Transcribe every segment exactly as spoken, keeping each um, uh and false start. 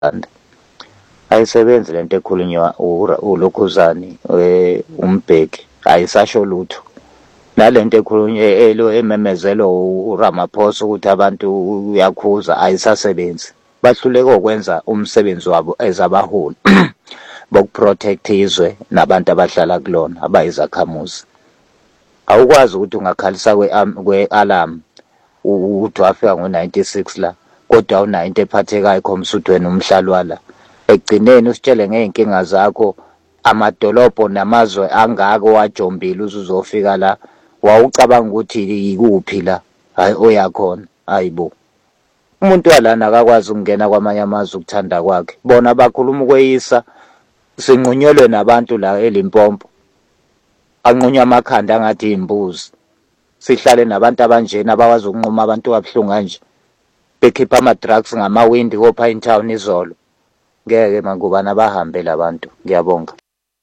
ayisebenzi lento ekhulunywa uLokhuzani uMbeki ayisasho lutho. Nalento ekhulunywa elo ememezelo uRamaphosa ukuthi abantu uyakhuza ayisasebenzi. Bahluleka ukwenza umsebenzi wabo ezabaholi bokuprotect izwe nabantu abahlala kulona abayizakhamuzi. Awukwazi ukuthi ungakhalisa kwe-alarm ukuthi wafika ngo ninety-six la kodwa una into ephathekayo khomsuthweni umhlalwala. Ekugcineni usitshele ngey'nkinga zakho amadolobho namazwe angako wajombile uzuzofika la wawucabanga ukuthi yikuphi la hayi oyakhona hayibo. Umuntu walana akakwazi ukungena kwamanye amazwe ukuthanda kwakhe. Bona bakhuluma ukweyisa sinqunyelwe nabantu la eLimpopo. Anqunywa amakhanda angathi imbuzi. Sihlale nabantu abanjena abakwazi ukunquma abantu abhlungu kanje. Bekhipha ama drugs ngamawindi kopha town izolo. Ngeke mangubana bahambe labantu. Ngiyabonga.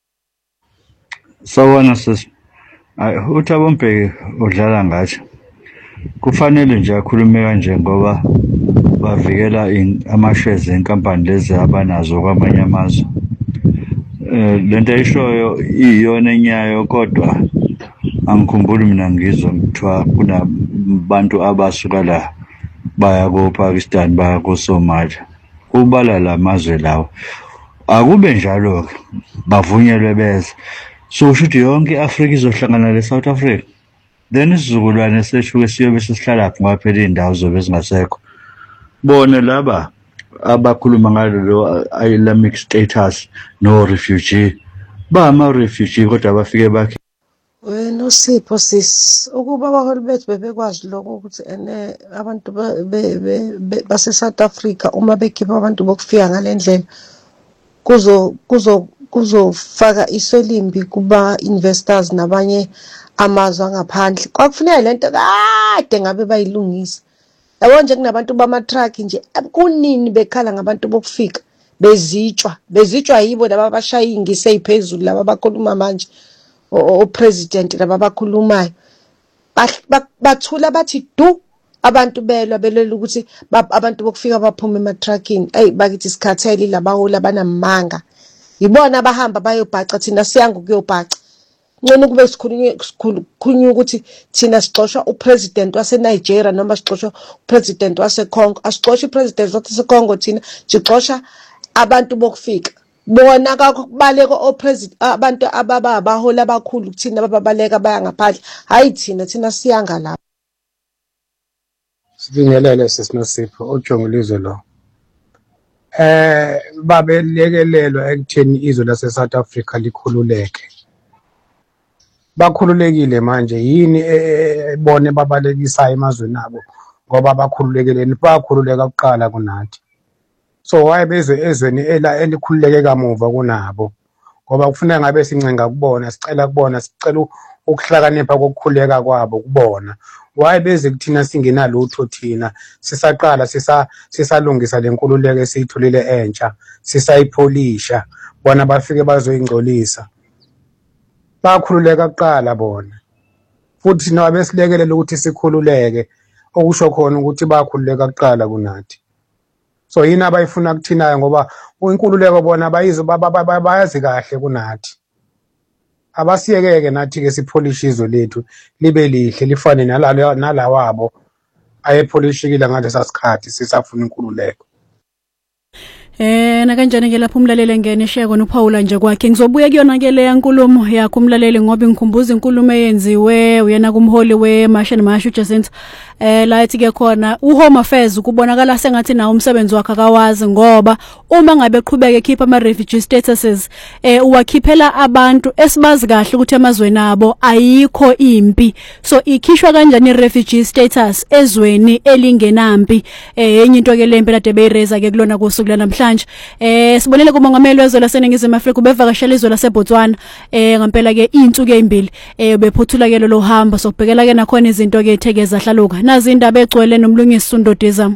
Sawona sisi. uThabo Mbeki udlala ngathi kufanele nje akhulume kanje ngoba bavikela ama-shares enkampani lezi abanazo kwamanye amazwe. Eh lento ayishoyo iyona enyayo kodwa angikhumbuli mina ngizwa kuthiwa kunabantu abasuka la baya ko-Pakistan baya ko-Somalia kubala lamazwe lawo akube njalo ke bavunyelwe beze. So ushuthi yonke iAfrika izohlangana leSouth Africa. Then isizukulwane sethu siyobe sisihlala ngoba phela indawo zobe zingasekho. Bone laba abakhuluma ngalo Islamic status no refugee ba ama refugee kodwa bafike bakhe wena Sipho sis ukuba abaholi bethu bebekwazi lokho ukuthi ene abantu base South Africa uma bekhipha abantu bokufika ngalendlela kuzo kuzo kuzofaka iselimbi kuba investors nabanye amazwe angaphandle. Kwakufanele lento kade ngabe bayilungisa. Yabo nje kunabantu bama truck nje kunini bekhala ngabantu bokufika bezitshwa bezitshwa yibo laba bashaya ingise eziphezulu laba bakhuluma manje o president laba bakhulumayo bathula bathi du abantu belwa belela ukuthi abantu bokufika baphuma ema truckini hey bakithi isikhatheli labaholi abanamanga ibona abahamba bayobhaca thina siyangu kuyobhaca ngcono kube sikhulunywe sikhulunywe ukuthi thina sixoshwa upresident wase Nigeria noma sixoshwa upresident wase Congo asixoshi upresident wase Congo thina sixosha abantu bokufika bona akakubaleka opresident abantu ababa abahola abakhulu thina bababaleka baya ngaphandle hayi thina thina siyanga lapha. Sibingelele sesinosipho ojongilizwe lo eh babelekelelwa ekutheni izwe lase South Africa likhululeke. Bakhululekile manje yini ebone babalekisa emazweni abo ngoba bakhululekeleni bakhululeka kuqala kunathi. So why bezwe ezweni ela elikhululeke kamuva kunabo ngoba kufuneka ngabe sincenga kubona sicela kubona sicela ukuhlakanipha kokukhuleka kwabo kubona. Why beze kuthina singenalutho thina sisaqala sisa sisalungisa lenkululeko esiyitholile entsha sisayipholisha bona bafike bazoyingcolisa. Bakhululeka kuqala bona futhi nawe besilekelela ukuthi sikhululeke okusho khona ukuthi bakhululeka kuqala kunathi. So yini abayifuna kuthinayo ngoba inkululeko bona bayizo bayazi kahle kunathi. Abasiyekeke nathi ke sipholishe izwe lethu libe lihle lifane nalalo nalawabo ayepholishikile ngalesa sikhathi sisafuna inkululeko. Eh na kanjani ke lapho umlaleli ngene sheko noPaula nje kwakhe ngizobuya kuyona ke le yankulumo yakho umlaleli ngoba ngikhumbuza inkulumo eyenziwe uyena kumholi weMasha neMasha uJacinta eh la ethi ke khona uHome Affairs kubonakala sengathi nawo umsebenzi wakhe akawazi ngoba uma ngabe eqhubeka ekhipha ama refugee statuses eh uwakhiphela abantu esibazi kahle ukuthi emazweni abo ayikho impi so ikhishwa kanjani refugee status ezweni elingenampi eh enye into ke lempela de beyireza ke kulona kusuku lanamhlanje eh sibonele kumongameli wezwe laseNingizimu Afrika ubevakashela izwe laseBotswana eh ngempela ke izinsuku ezimbili eh bephuthula ke lo hamba sokubhekela ke nakhona izinto ke ethekeza hlaluka nazi indaba egcwele nomlungisi Sundodizam.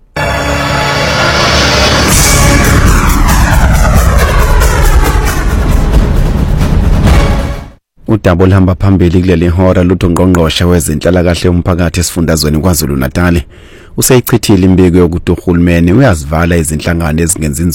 Udaba olihamba phambili kuleli hora lutho ngqongqoshe wezenhlala kahle umphakathi esifundazweni kwaZulu Natal useyichithile imbiko yokuthi uhulumeni uyazivala izinhlangano ezingenzi